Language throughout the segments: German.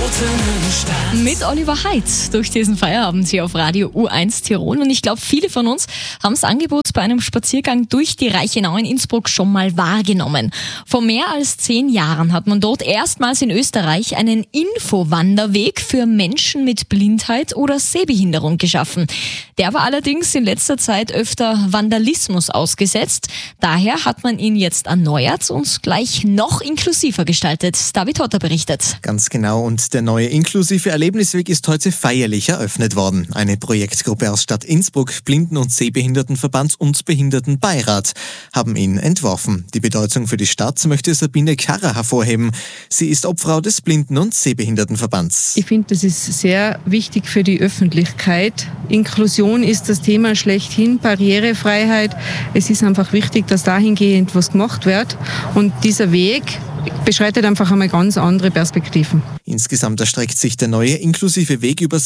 Mit Oliver Heitz durch diesen Feierabend hier auf Radio U1 Tirol. Und ich glaube, viele von uns haben das Angebot bei einem Spaziergang durch die Reichenau in Innsbruck schon mal wahrgenommen. Vor mehr als 10 Jahren hat man dort erstmals in Österreich einen Infowanderweg für Menschen mit Blindheit oder Sehbehinderung geschaffen. Der war allerdings in letzter Zeit öfter Vandalismus ausgesetzt. Daher hat man ihn jetzt erneuert und gleich noch inklusiver gestaltet. David Hotter berichtet. Ganz genau, und der neue inklusive Erlebnisweg ist heute feierlich eröffnet worden. Eine Projektgruppe aus Stadt Innsbruck, Blinden- und Sehbehindertenverband und Behindertenbeirat haben ihn entworfen. Die Bedeutung für die Stadt möchte Sabine Karrer hervorheben. Sie ist Obfrau des Blinden- und Sehbehindertenverbands. Ich finde, das ist sehr wichtig für die Öffentlichkeit. Inklusion ist das Thema schlechthin, Barrierefreiheit. Es ist einfach wichtig, dass dahingehend was gemacht wird. Und dieser Weg beschreitet einfach einmal ganz andere Perspektiven. Insgesamt erstreckt sich der neue inklusive Weg über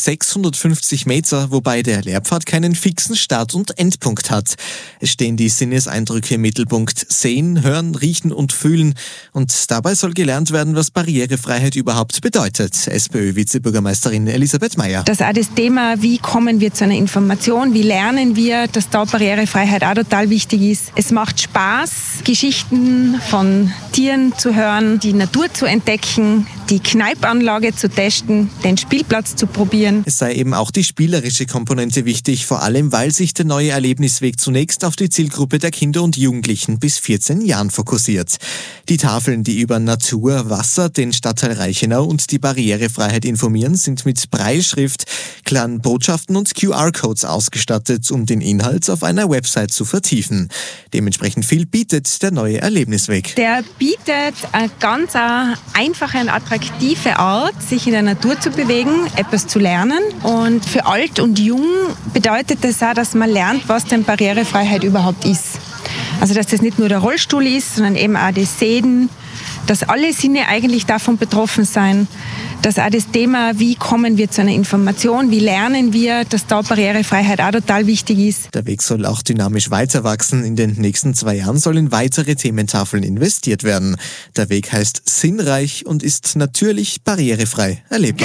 650 Meter, wobei der Lehrpfad keinen fixen Start- und Endpunkt hat. Es stehen die Sinneseindrücke im Mittelpunkt: Sehen, Hören, Riechen und Fühlen. Und dabei soll gelernt werden, was Barrierefreiheit überhaupt bedeutet. SPÖ-Vizebürgermeisterin Elisabeth Meyer. Dass auch das Thema, wie kommen wir zu einer Information, wie lernen wir, dass da Barrierefreiheit auch total wichtig ist. Es macht Spaß, Geschichten von Tieren zu hören, die Natur zu entdecken, die Kneipanlage zu testen, den Spielplatz zu probieren. Es sei eben auch die spielerische Komponente wichtig, vor allem weil sich der neue Erlebnisweg zunächst auf die Zielgruppe der Kinder und Jugendlichen bis 14 Jahren fokussiert. Die Tafeln, die über Natur, Wasser, den Stadtteil Reichenau und die Barrierefreiheit informieren, sind mit Brailleschrift, klaren Botschaften und QR-Codes ausgestattet, um den Inhalt auf einer Website zu vertiefen. Dementsprechend viel bietet der neue Erlebnisweg. Der bietet eine ganz einfache und attraktive Art, sich in der Natur zu bewegen, etwas zu lernen. Und für alt und jung bedeutet das auch, dass man lernt, was denn Barrierefreiheit überhaupt ist. Also dass das nicht nur der Rollstuhl ist, sondern eben auch das Sehen, dass alle Sinne eigentlich davon betroffen sein, dass auch das Thema, wie kommen wir zu einer Information, wie lernen wir, dass da Barrierefreiheit auch total wichtig ist. Der Weg soll auch dynamisch weiter wachsen. In den nächsten 2 Jahren sollen in weitere Thementafeln investiert werden. Der Weg heißt Sinnreich und ist natürlich barrierefrei erlebbar.